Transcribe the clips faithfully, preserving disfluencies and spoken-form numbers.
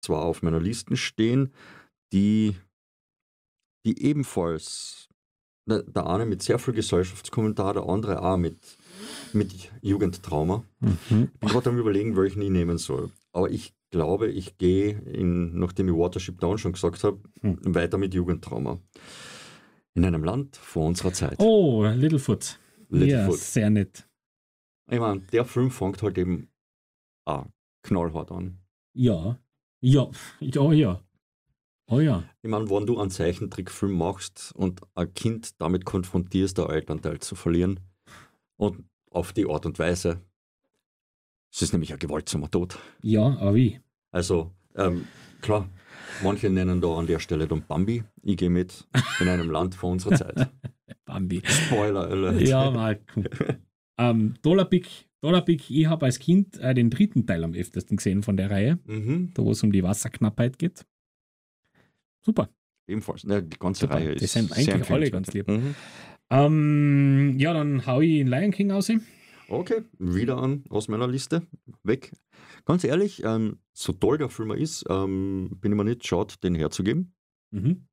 zwar auf meiner Liste stehen, die, die ebenfalls, der, der eine mit sehr viel Gesellschaftskommentar, der andere auch mit, mit Jugendtrauma. Mhm. Ich bin gerade am Überlegen, welchen ich nehmen soll. Aber ich glaube, ich gehe, in, nachdem ich Watership Down schon gesagt habe, Hm. weiter mit Jugendtrauma. In einem Land vor unserer Zeit. Oh, Littlefoot. Ja, Littlefoot. sehr nett. Ich meine, der Film fängt halt eben auch knallhart an. Ja, ja, ja, ja. Oh ja. Ich meine, wenn du einen Zeichentrickfilm machst und ein Kind damit konfrontierst, der Elternteil zu verlieren und auf die Art und Weise, es ist nämlich ein gewaltsamer Tod. Ja, aber wie? Also, ähm, klar, manche nennen da an der Stelle dann Bambi. Ich gehe mit in einem Land vor unserer Zeit. Bambi. Spoiler Alert. Ja, mal. ähm, Dollarpick, Dollarpick, ich habe als Kind äh, den dritten Teil am öftesten gesehen von der Reihe, Mhm. da wo es um die Wasserknappheit geht. Super. Ebenfalls, ne, die ganze Super. Reihe Die ist sind sehr eigentlich alle empfehlenswert. ganz lieb. Mhm. Ähm, ja, dann hau ich in Lion King aus. Okay, wieder an aus meiner Liste. Weg. Ganz ehrlich, ähm, so toll der Film ist, ähm, bin ich mir nicht schade, den herzugeben. Mhm.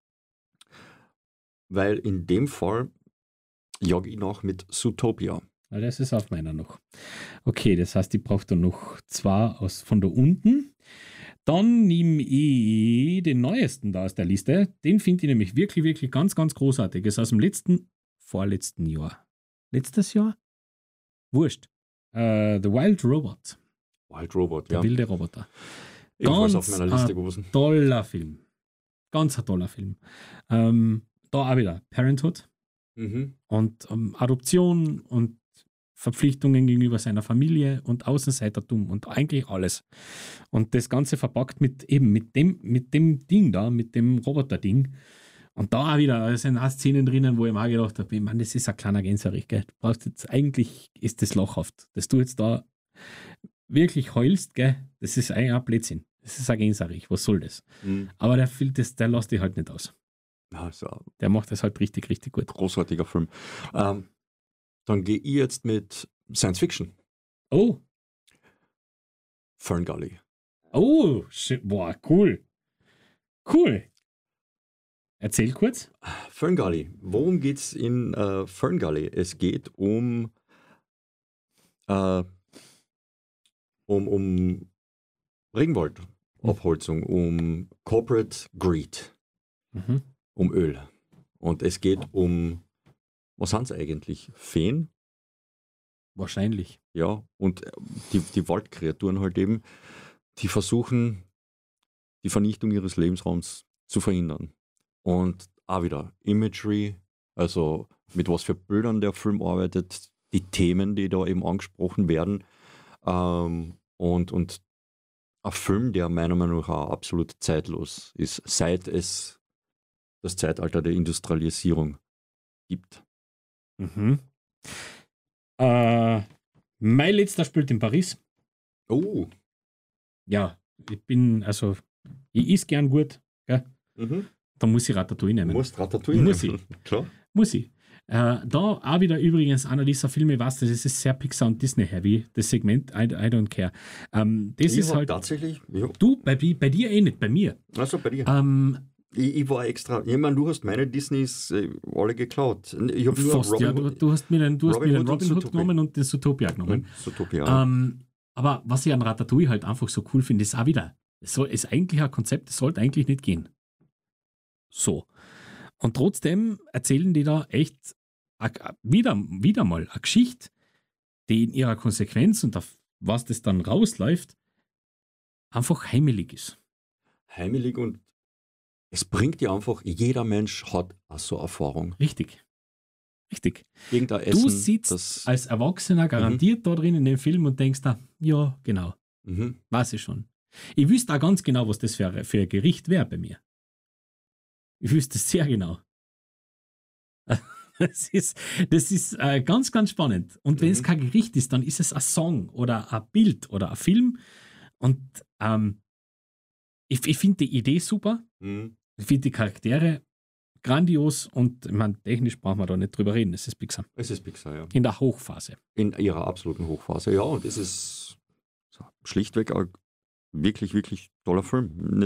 Weil in dem Fall jage ich noch mit Zootopia. Weil das ist auf meiner noch. Okay, das heißt, ich brauche da noch zwei aus, von da unten. Dann nehme ich den neuesten da aus der Liste. Den finde ich nämlich wirklich, wirklich ganz, ganz großartig. Ist aus dem letzten, vorletzten Jahr. Letztes Jahr? Wurscht. Äh, The Wild Robot. Wild Robot, Der ja. wilde Roboter. Ebenfalls ganz auf meiner Liste ein gewesen. Toller Film. Ganz ein toller Film. Ähm, da auch wieder Parenthood Mhm. und ähm, Adoption und Verpflichtungen gegenüber seiner Familie und Außenseitertum und eigentlich alles. Und das Ganze verpackt mit eben mit dem, mit dem Ding da, mit dem Roboter-Ding. Und da auch wieder, da sind auch Szenen drinnen, wo ich mir auch gedacht habe, ich meine, das ist ein kleiner Gänserich, gell? Du brauchst jetzt, eigentlich ist das lachhaft. Dass du jetzt da wirklich heulst, gell? Das ist eigentlich ein Blödsinn. Das ist ein Gänserich, was soll das? Mhm. Aber der, das, der lässt dich halt nicht aus. Ja, ist ein Der macht das halt richtig, richtig gut. großartiger Film. Ähm, dann gehe ich jetzt mit Science Fiction. Oh, Ferngully. oh, shit, boah, cool. Cool. Erzähl kurz. Ferngully. Worum geht es in äh, Ferngully? Es geht um, äh, um, um Regenwaldabholzung, um Corporate Greed, Mhm. um Öl. Und es geht um, was sind es eigentlich? Feen? Wahrscheinlich. Ja, und äh, die, die Waldkreaturen halt eben, die versuchen, die Vernichtung ihres Lebensraums zu verhindern. Und auch wieder Imagery, also mit was für Bildern der Film arbeitet, die Themen, die da eben angesprochen werden. Ähm, und, und ein Film, der meiner Meinung nach auch absolut zeitlos ist, seit es das Zeitalter der Industrialisierung gibt. Mhm. Äh, mein letzter spielt in Paris. Oh, Ja, ich bin, also, ich is gern gut. Gell? mhm. Da muss ich Ratatouille Du nehmen. musst Ratatouille Muss nehmen. Klar. Muss ich. Äh, da auch wieder übrigens einer dieser Filme, was das ist sehr Pixar und Disney heavy, das Segment I, I don't care. Ähm, das Ich ist hab halt, tatsächlich, ja, du, bei, bei dir eh nicht, bei mir. also bei dir. Ähm, Ich, ich war extra, ich meine, du hast meine Disneys äh, alle geklaut. Ich habe nur fast, Robin ja. Du, Hood, du hast mir den, du hast Robin mir den Hood und Robin Hood Zootopia. genommen und den Zootopia genommen. und Zootopia. Ähm, aber was ich an Ratatouille halt einfach so cool finde, ist auch wieder, es soll, ist eigentlich ein Konzept, das sollte eigentlich nicht gehen. So. Und trotzdem erzählen die da echt a, a, wieder, wieder mal eine Geschichte, die in ihrer Konsequenz und auf was das dann rausläuft, einfach heimelig ist. Heimelig und es bringt dir einfach, jeder Mensch hat auch so Erfahrung. Richtig. Richtig. Irgendein Essen, Du sitzt das, als Erwachsener garantiert da drin in dem Film und denkst da, ja, genau, mhm. weiß ich schon. Ich wüsste auch ganz genau, was das für, für ein Gericht wäre bei mir. Ich wüsste es sehr genau. Das ist, das ist äh, ganz, ganz spannend. Und wenn Mhm. es kein Gericht ist, dann ist es ein Song oder ein Bild oder ein Film. Und ähm, ich, ich finde die Idee super. Mhm. Ich finde die Charaktere grandios. Und ich meine, technisch brauchen wir da nicht drüber reden. Es ist Pixar. Es ist Pixar, ja. In der Hochphase. In ihrer absoluten Hochphase, ja. Und es ist so schlichtweg ein wirklich, wirklich toller Film. Nicht